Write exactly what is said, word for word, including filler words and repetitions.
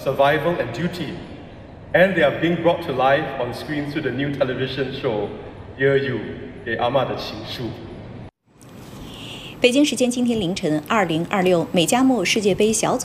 survival and duty, and they are being brought to life on screen through the new television show Dear You 给阿嬷的情书。 北京时间今天凌晨，二零二六美加墨世界杯小组